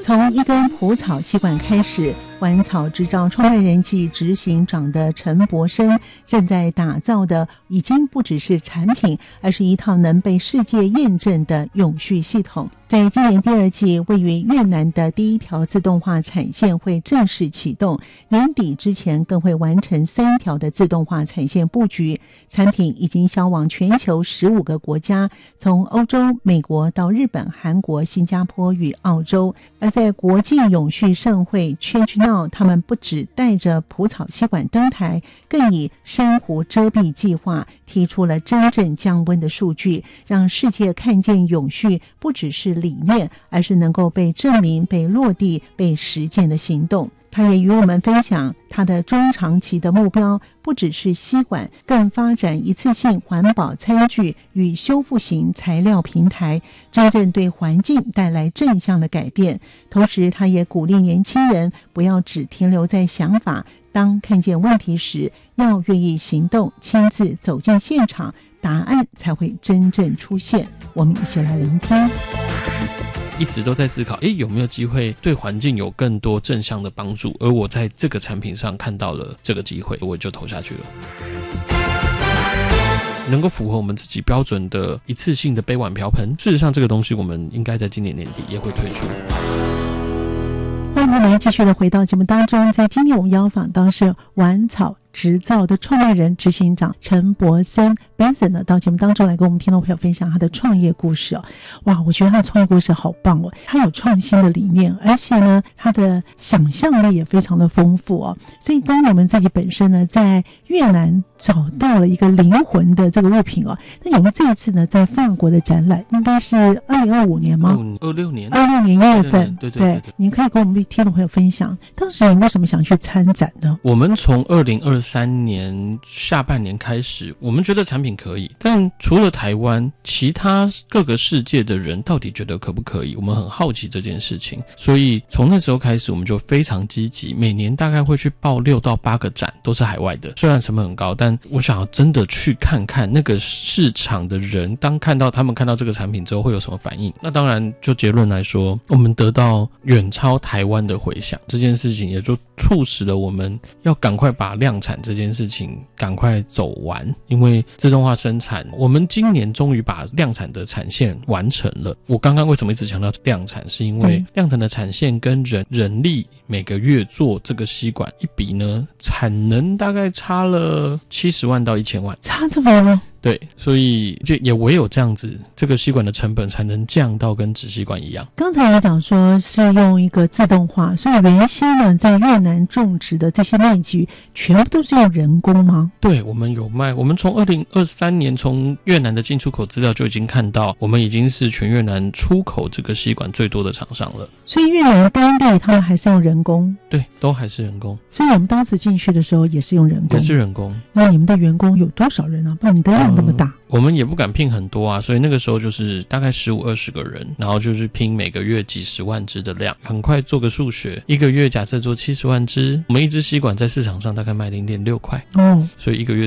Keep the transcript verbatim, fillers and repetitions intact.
从一根蒲草吸管开始，玩草执照创办人暨执行长的陈柏生正在打造的已经不只是产品，而是一套能被世界验证的永续系统。在今年第二季，位于越南的第一条自动化产线会正式启动，年底之前更会完成三条的自动化产线布局，产品已经销往全球十五个国家，从欧洲、美国到日本、韩国、新加坡与澳洲。而在国际永续盛会 Change Now， 他们不只带着蒲草吸管登台，更以珊瑚遮蔽计划提出了真正降温的数据，让世界看见永续不只是理念，而是能够被证明、被落地、被实践的行动。他也与我们分享他的中长期的目标，不只是吸管，更发展一次性环保餐具与修复型材料平台，真正对环境带来正向的改变。同时他也鼓励年轻人不要只停留在想法，当看见问题时要愿意行动，亲自走进现场，答案才会真正出现。我们一起来聆听。 一直都在思考，诶，有没有机会对环境有更多正向的帮助？而我在这个产品上看到了这个机会，我就投下去了。能够符合我们自己标准的一次性的杯碗瓢盆，事实上这个东西我们应该在今年年底也会推出。 欢迎我们继续的回到节目当中，在今天我们邀访到是玩草执照的创办人、执行长陈柏生 Benson 呢，到节目当中来跟我们听众朋友分享他的创业故事哦。哇，我觉得他的创业故事好棒哦，他有创新的理念，而且呢，他的想象力也非常的丰富哦。所以，当我们自己本身呢，在越南找到了一个灵魂的这个物品哦，那我们这一次呢，在法国的展览应该是二零二五年吗？ 二六年， 二六年一月份， 对对 对, 对, 对，您可以跟我们听众朋友分享，当时你为什么想去参展呢？ 我们从二零二三年下半年开始，我们觉得产品可以，但除了台湾，其他各个世界的人到底觉得可不可以？我们很好奇这件事情，所以从那时候开始，我们就非常积极，每年大概会去报六到八个展，都是海外的。虽然成本很高，但我想要真的去看看那个市场的人，当看到他们看到这个产品之后会有什么反应。那当然，就结论来说，我们得到远超台湾的回响，这件事情也就促使了我们要赶快把量产这件事情赶快走完，因为自动化生产，我们今年终于把量产的产线完成了。我刚刚为什么一直强调量产，是因为量产的产线跟人人力每个月做这个吸管一比呢，产能大概差了七十万到一千万， 差这么多。 对，所以就也唯有这样子，这个吸管的成本才能降到跟纸吸管一样。 刚才你讲说是用一个自动化，所以原先呢在越南种植的这些面积全部都是用人工吗？ 对，我们有卖，我们从二零二三年从越南的进出口资料就已经看到，我们已经是全越南出口这个吸管最多的厂商了。 所以越南当地他们还是用人工？ 对，都还是人工。 所以我们当时进去的时候也是用人工？ 也是人工。那你们的员工有多少人啊？不然你的量那么大。嗯， 我们也不敢聘很多啊，所以那个时候就是大概十五二十个人，然后就是拼每个月几十万支的量。很快做个数学，一个月假设做七十万支，我们一支吸管在市场上大概卖零点六块，哦，所以一个月